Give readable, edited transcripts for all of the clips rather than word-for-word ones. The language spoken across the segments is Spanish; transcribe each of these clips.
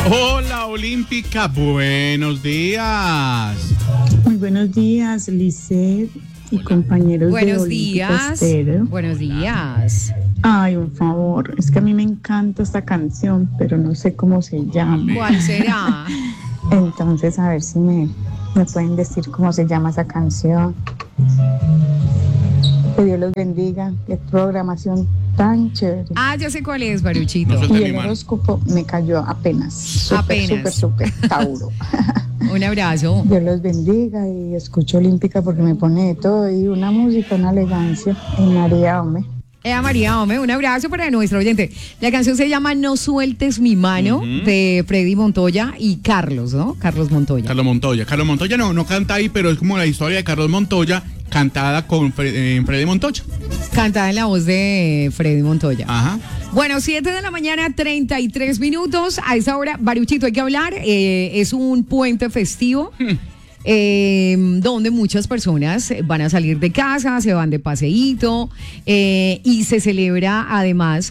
Hola, Olímpica, buenos días. Muy buenos días, Lisset y compañeros buenos de Olímpica días. Estéreo. Buenos días. Ay, un favor, es que a mí me encanta esta canción, pero no sé cómo se llama. ¿Cuál será? Entonces, a ver si me pueden decir cómo se llama esa canción. Que Dios los bendiga, qué programación tan chévere. Ah, ya sé cuál es, Baruchito. No sé. Y el horóscopo me cayó apenas. Súper, Tauro. Un abrazo. Dios los bendiga y escucho Olímpica porque me pone de todo y una música, una elegancia. En María, hombre. María, hombre, un abrazo para nuestro oyente. La canción se llama No sueltes mi mano, de Freddy Montoya y Carlos, ¿no? Carlos Montoya. Carlos Montoya no canta ahí, pero es como la historia de Carlos Montoya cantada con Freddy Montoya. Cantada en la voz de Freddy Montoya. Ajá. Bueno, 7:33 a.m. A esa hora, Baruchito, hay que hablar. Es un puente festivo. Donde muchas personas van a salir de casa, se van de paseíto y se celebra además,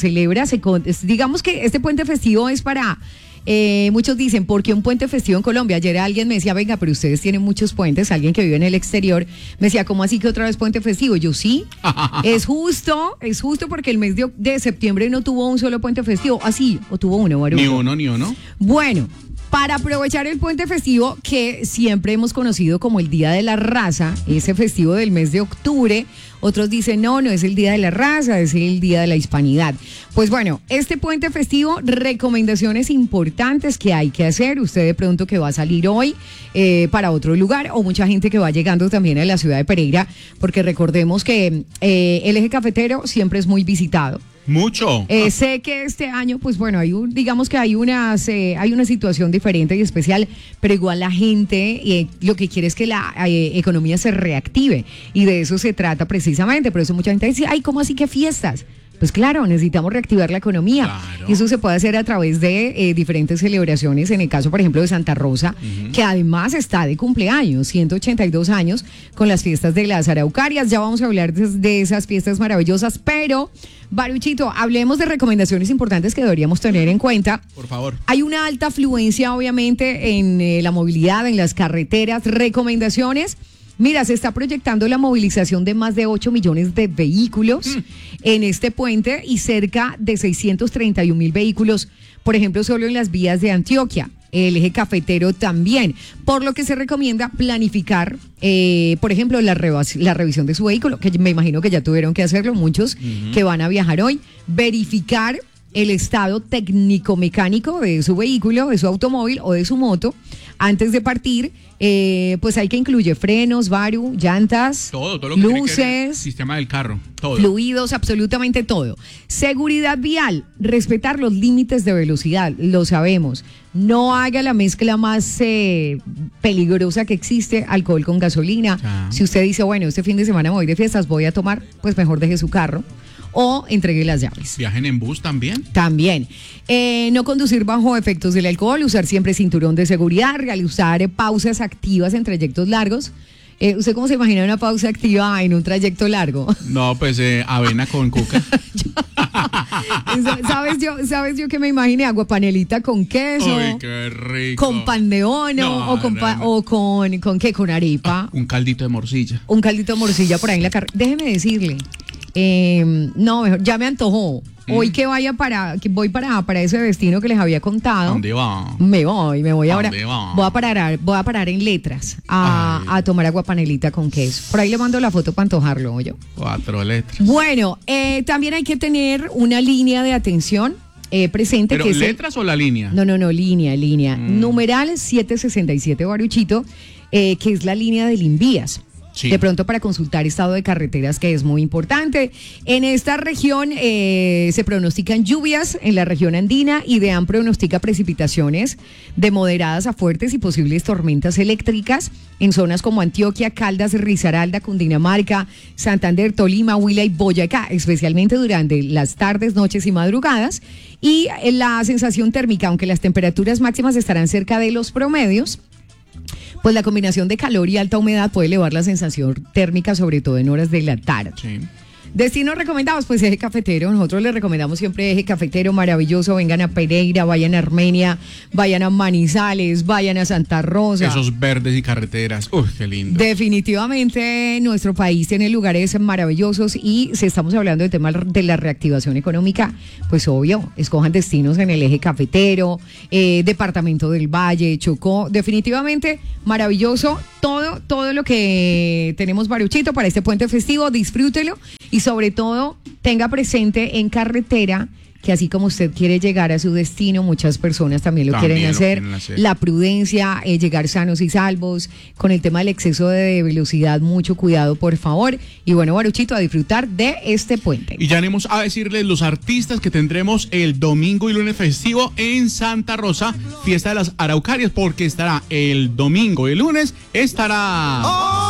digamos que este puente festivo es para, muchos dicen, ¿por qué un puente festivo en Colombia? Ayer alguien me decía, venga, pero ustedes tienen muchos puentes, alguien que vive en el exterior, me decía, ¿cómo así que otra vez puente festivo? Yo sí, es justo porque el mes de septiembre no tuvo un solo puente festivo, así, o tuvo uno, Baruch. Ni uno. Bueno, para aprovechar el puente festivo que siempre hemos conocido como el Día de la Raza, ese festivo del mes de octubre, otros dicen no es el Día de la Raza, es el Día de la Hispanidad. Pues bueno, este puente festivo, recomendaciones importantes que hay que hacer, usted de pronto que va a salir hoy para otro lugar o mucha gente que va llegando también a la ciudad de Pereira, porque recordemos que el eje cafetero siempre es muy visitado. Mucho. Sé que este año, pues bueno, digamos que hay una situación diferente y especial, pero igual la gente lo que quiere es que la economía se reactive y de eso se trata precisamente. Por eso mucha gente dice, ay, ¿cómo así que fiestas? Pues claro, necesitamos reactivar la economía. Claro. Y eso se puede hacer a través de diferentes celebraciones, en el caso, por ejemplo, de Santa Rosa, que además está de cumpleaños, 182 años, con las fiestas de las Araucarias. Ya vamos a hablar de esas fiestas maravillosas, pero, Baruchito, hablemos de recomendaciones importantes que deberíamos tener en cuenta. Por favor. Hay una alta afluencia, obviamente, en la movilidad, en las carreteras. Recomendaciones. Mira, se está proyectando la movilización de más de 8 millones de vehículos en este puente y cerca de 631,000 vehículos, por ejemplo, solo en las vías de Antioquia. El eje cafetero también, por lo que se recomienda planificar, por ejemplo, la revisión de su vehículo, que me imagino que ya tuvieron que hacerlo muchos que van a viajar hoy, verificar el estado técnico-mecánico de su vehículo, de su automóvil o de su moto. Antes de partir, pues hay que incluir frenos, llantas, todo lo que luces, tiene que ver, sistema del carro, todo. Fluidos, absolutamente todo. Seguridad vial, respetar los límites de velocidad, lo sabemos. No haga la mezcla más peligrosa que existe, alcohol con gasolina. Si usted dice, bueno, este fin de semana me voy de fiestas, voy a tomar, pues mejor deje su carro. O entregue las llaves. ¿Viajen en bus también? También. No conducir bajo efectos del alcohol, usar siempre cinturón de seguridad, realizar pausas activas en trayectos largos. ¿Usted cómo se imagina una pausa activa en un trayecto largo? No, pues avena con cuca. ¿Sabes yo que me imaginé? Aguapanelita con queso. Ay, qué rico. Con pan de bono o con ¿qué? Con arepa. Un caldito de morcilla. Un caldito de morcilla por ahí en la carretera. Déjeme decirle. No, mejor, ya me antojó. Hoy que voy para ese destino que les había contado. ¿Dónde va? Me voy ahora. Va? Voy a parar en Letras a tomar aguapanelita con queso. Por ahí le mando la foto para antojarlo, ¿oye? 4 letras. Bueno, también hay que tener una línea de atención presente. ¿Pero que es letras o la línea? No, línea. Numeral 767, Baruchito, que es la línea del Invías. Sí. De pronto para consultar estado de carreteras, que es muy importante. En esta región se pronostican lluvias en la región andina y DEAN pronostica precipitaciones de moderadas a fuertes y posibles tormentas eléctricas en zonas como Antioquia, Caldas, Risaralda, Cundinamarca, Santander, Tolima, Huila y Boyacá, especialmente durante las tardes, noches y madrugadas. Y la sensación térmica, aunque las temperaturas máximas estarán cerca de los promedios, pues la combinación de calor y alta humedad puede elevar la sensación térmica, sobre todo en horas de la tarde. Sí. Destinos recomendados, pues Eje Cafetero. Nosotros les recomendamos siempre Eje Cafetero, maravilloso. Vengan a Pereira, vayan a Armenia, vayan a Manizales, vayan a Santa Rosa. Esos verdes y carreteras. Uy, qué lindo. Definitivamente nuestro país tiene lugares maravillosos y si estamos hablando del tema de la reactivación económica, pues obvio, escojan destinos en el Eje Cafetero, Departamento del Valle, Chocó. Definitivamente maravilloso todo lo que tenemos, Baruchito, para este puente festivo. Disfrútelo y sobre todo tenga presente en carretera que así como usted quiere llegar a su destino, muchas personas también lo quieren hacer. La prudencia, llegar sanos y salvos, con el tema del exceso de velocidad, mucho cuidado, por favor. Y bueno, Baruchito, a disfrutar de este puente. Y ya haremos a decirles los artistas que tendremos el domingo y lunes festivo en Santa Rosa, fiesta de las Araucarias, porque estará el domingo y el lunes estará...